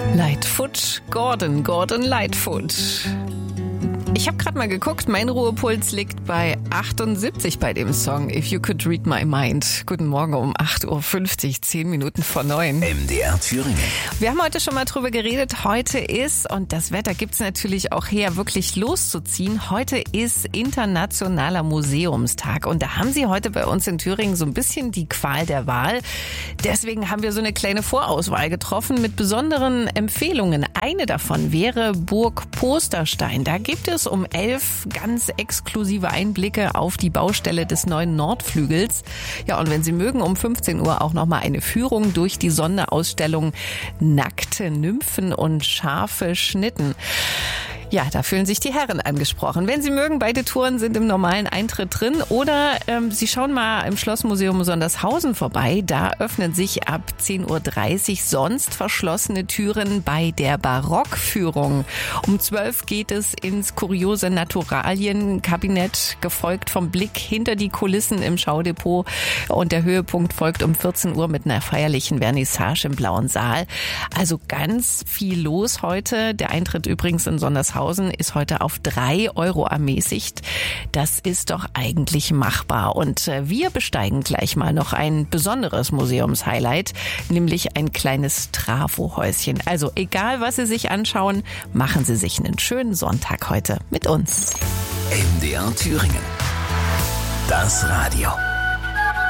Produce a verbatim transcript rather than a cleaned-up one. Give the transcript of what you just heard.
Lightfoot, Gordon, Gordon Lightfoot. Ich habe gerade mal geguckt, mein Ruhepuls liegt bei achtundsiebzig bei dem Song If You Could Read My Mind. Guten Morgen um acht Uhr fünfzig, zehn Minuten vor neun. M D R Thüringen. Wir haben heute schon mal drüber geredet. Heute ist, und das Wetter gibt's natürlich auch her, wirklich loszuziehen. Heute ist Internationaler Museumstag und da haben Sie heute bei uns in Thüringen so ein bisschen die Qual der Wahl. Deswegen haben wir so eine kleine Vorauswahl getroffen mit besonderen Empfehlungen. Eine davon wäre Burg Posterstein. Da gibt es um elf ganz exklusive Einblicke auf die Baustelle des neuen Nordflügels. Ja, und wenn Sie mögen, um fünfzehn Uhr auch nochmal eine Führung durch die Sonderausstellung Nackte Nymphen und scharfe Schnitten. Ja, da fühlen sich die Herren angesprochen. Wenn Sie mögen, beide Touren sind im normalen Eintritt drin. Oder ähm, Sie schauen mal im Schlossmuseum Sondershausen vorbei. Da öffnen sich ab zehn Uhr dreißig sonst verschlossene Türen bei der Barockführung. Um zwölf geht es ins kuriose Naturalienkabinett, gefolgt vom Blick hinter die Kulissen im Schaudepot. Und der Höhepunkt folgt um vierzehn Uhr mit einer feierlichen Vernissage im Blauen Saal. Also ganz viel los heute. Der Eintritt übrigens in Sondershausen ist heute auf drei Euro ermäßigt. Das ist doch eigentlich machbar. Und wir besteigen gleich mal noch ein besonderes Museumshighlight, nämlich ein kleines Trafohäuschen. Also egal, was Sie sich anschauen, machen Sie sich einen schönen Sonntag heute mit uns. M D R Thüringen. Das Radio.